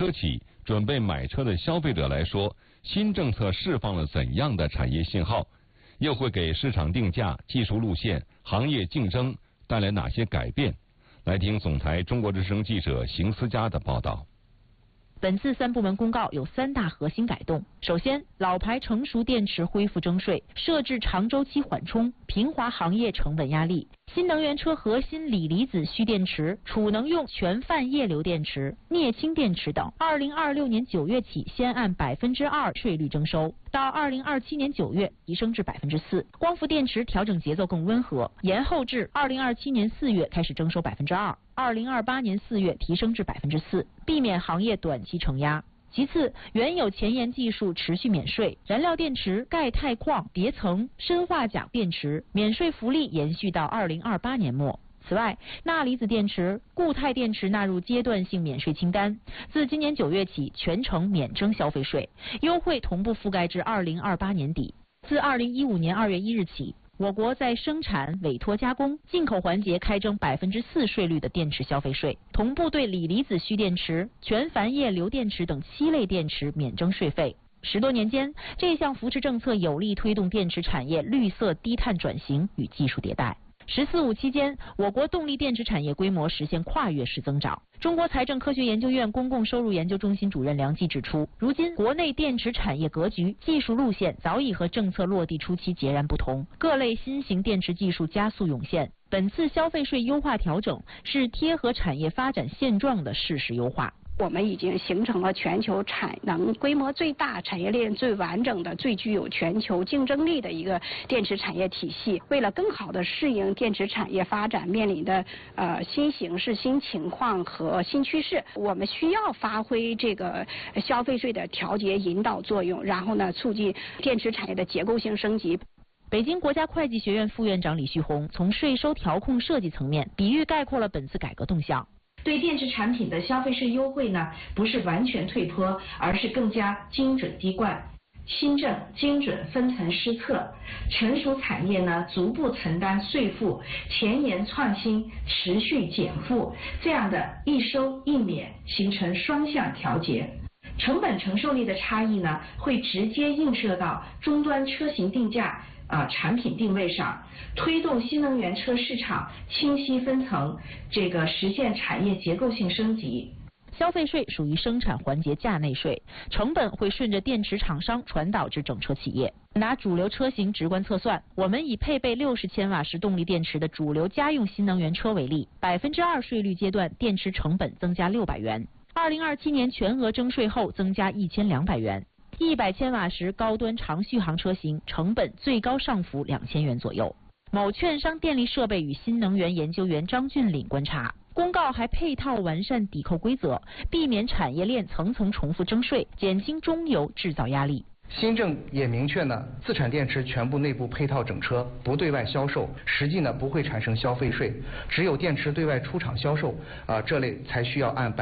车企、准备买车的消费者来说，新政策释放了怎样的产业信号？又会给市场定价、技术路线、行业竞争带来哪些改变？来听总台中国之声记者邢思佳的报道。 本次3部门公告有3大核心改动。首先，老牌成熟电池恢复征税，设置长周期缓冲，平滑行业成本压力。新能源车核心锂离子蓄电池、储能用全泛液流电池、镍氢电池等，2026年9月起先按2%税率征收，到2027年9月提升至4%。光伏电池调整节奏更温和，延后至2027年4月开始征收2%，2028年4月提升至4%，避免行业短期承压。其次，原有前沿技术持续免税，燃料电池、钙钛矿、叠层、砷化钾电池免税福利延续到2028年末。此外，钠离子电池、固态电池纳入阶段性免税清单，自今年9月起全程免征消费税，优惠同步覆盖至2028年底。自2015年2月1日起，我国在生产、委托加工、进口环节开征4%税率的电池消费税，同步对锂离子蓄电池、全钒液流电池等7类电池免征税费。10多年间，这项扶持政策有力推动电池产业绿色低碳转型与技术迭代。“14·5”期间，我国动力电池产业规模实现跨越式增长。中国财政科学研究院公共收入研究中心主任梁季指出，如今国内电池产业格局、技术路线早已和政策落地初期截然不同，各类新型电池技术加速涌现。本次消费税优化调整是贴合产业发展现状的适时优化。 我们已经形成了全球产能规模最大、产业链最完整的、最具有全球竞争力的一个电池产业体系。为了更好地适应电池产业发展面临的新形势、新情况和新趋势，我们需要发挥这个消费税的调节引导作用，然后呢，促进电池产业的结构性升级。 北京国家会计学院副院长李旭红从税收调控设计层面比喻概括了本次改革动向。 对电池产品的消费税优惠呢，不是完全退坡，而是更加精准滴灌。新政精准分层施策，成熟产业呢逐步承担税负，前沿创新持续减负，这样的一收一免形成双向调节。成本承受力的差异呢，会直接映射到终端车型定价产品定位上，推动新能源车市场清晰分层，实现产业结构性升级。 消费税属于生产环节价内税，成本会顺着电池厂商传导至整车企业。拿主流车型直观测算，我们以配备60千瓦时动力电池的主流家用新能源车为例，2%税率阶段电池成本增加600元，2027年全额征税后增加1200元。100千瓦时高端长续航车型成本最高上浮2000元左右。某券商电力设备与新能源研究员张俊岭观察，公告还配套完善抵扣规则，避免产业链层层重复征税，减轻中游制造压力。 新政也明确呢，自产电池全部内部配套整车，不对外销售，实际呢不会产生消费税，只有电池对外出厂销售这类才需要按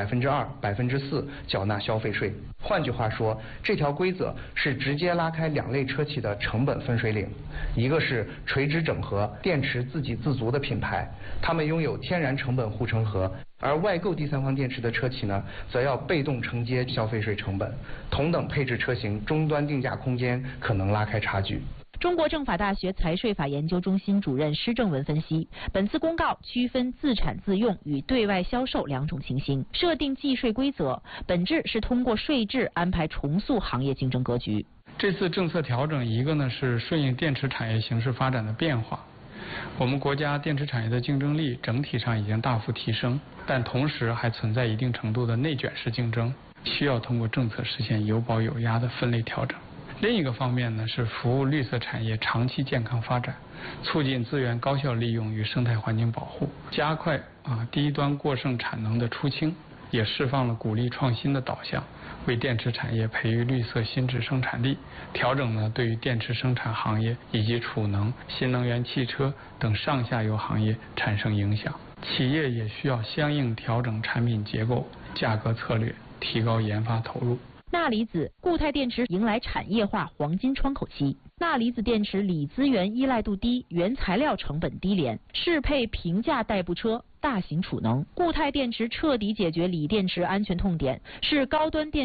2%、4%缴纳消费税。换句话说，这条规则是直接拉开2类车企的成本分水岭，一个是垂直整合电池自给自足的品牌，他们拥有天然成本护城河。而外购第三方电池的车企呢，则要被动承接消费税成本，同等配置车型终端定价空间可能拉开差距。 中国政法大学财税法研究中心主任施正文分析，本次公告区分自产自用与对外销售2种情形，设定计税规则，本质是通过税制安排重塑行业竞争格局。 这次政策调整，一个呢是顺应电池产业形势发展的变化。我们国家电池产业的竞争力整体上已经大幅提升，但同时还存在一定程度的内卷式竞争，需要通过政策实现有保有压的分类调整。另一个方面呢，是服务绿色产业长期健康发展，促进资源高效利用与生态环境保护，加快低端过剩产能的出清，也释放了鼓励创新的导向，为电池产业培育绿色新质生产力。调整呢，对于电池生产行业以及储能、新能源汽车等上下游行业产生影响。企业也需要相应调整产品结构、价格策略，提高研发投入。 钠离子、固态电池迎来产业化黄金窗口期。钠离子电池锂资源依赖度低，原材料成本低廉，适配平价代步车。 大型储能。固态电池彻底解决锂电池安全痛点，是高端电